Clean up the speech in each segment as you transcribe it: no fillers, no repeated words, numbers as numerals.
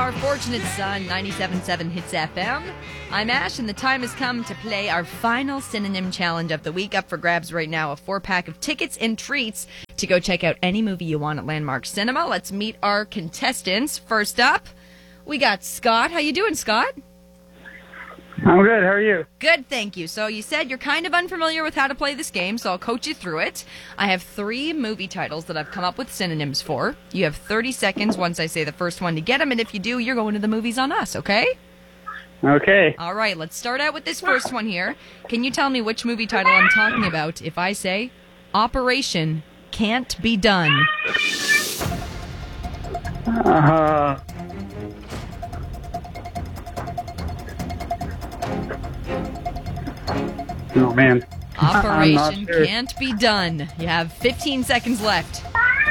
Our Fortunate Son, 97.7 Hits FM. I'm Ash, and the time has come to play our final synonym challenge of the week. Up for grabs right now, a 4-pack of tickets and treats to go check out any movie you want at Landmark Cinema. Let's meet our contestants. First up, we got Scott. How you doing, Scott? I'm good. How are you? Good, thank you. So you said you're kind of unfamiliar with how to play this game, so I'll coach you through it. I have 3 movie titles that I've come up with synonyms for. You have 30 seconds once I say the first one to get them, and if you do, you're going to the movies on us, okay? Okay. All right, let's start out with this first one here. Can you tell me which movie title I'm talking about if I say Operation Can't Be Done? Oh, man. Operation sure. Can't Be Done. You have 15 seconds left.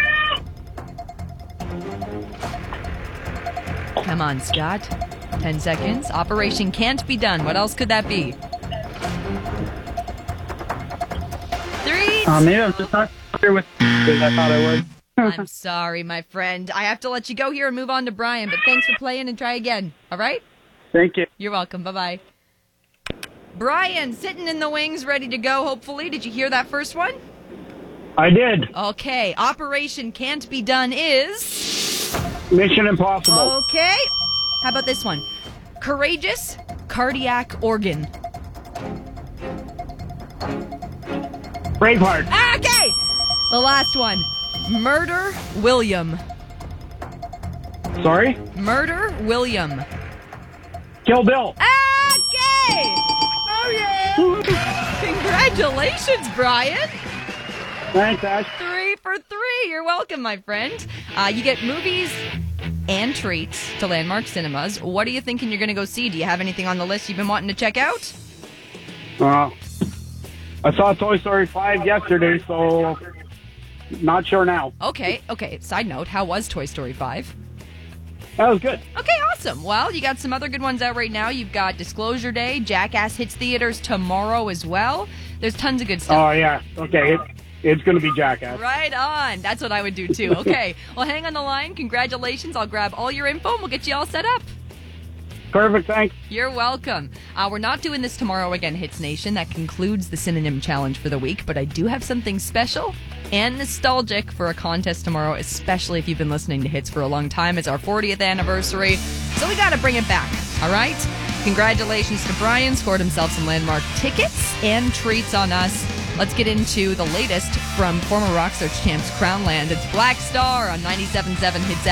Come on, Scott. 10 seconds. Operation Can't Be Done. What else could that be? 3. Maybe I'm just not sure with as I thought I would. I'm sorry, my friend. I have to let you go here and move on to Brian, but thanks for playing and try again. All right? Thank you. You're welcome. Bye-bye. Brian, sitting in the wings, ready to go, hopefully. Did you hear that first one? I did. Okay. Operation Can't Be Done is... Mission Impossible. Okay. How about this one? Courageous cardiac organ. Braveheart. Okay. The last one. Murder William. Sorry? Murder William. Kill Bill. Okay. Oh, yeah. Congratulations, Brian. Thanks, Ash. 3 for 3. You're welcome, my friend. You get movies and treats to Landmark Cinemas. What are you thinking you're going to go see? Do you have anything on the list you've been wanting to check out? I saw Toy Story 5 yesterday, so not sure now. Okay. Side note, how was Toy Story 5? That was good. Okay, awesome. Well, you got some other good ones out right now. You've got Disclosure Day. Jackass hits theaters tomorrow as well. There's tons of good stuff. Oh, yeah. Okay. It's going to be Jackass. Right on. That's what I would do, too. Okay. Well, hang on the line. Congratulations. I'll grab all your info and we'll get you all set up. Perfect. Thanks. You're welcome. We're not doing this tomorrow again, Hits Nation. That concludes the synonym challenge for the week, but I do have something special and nostalgic for a contest tomorrow, especially if you've been listening to Hits for a long time. It's our 40th anniversary, so we got to bring it back, all right? Congratulations to Brian. Scored himself some Landmark tickets and treats on us. Let's get into the latest from former Rock Search champs Crownland. It's Black Star on 97.7 Hits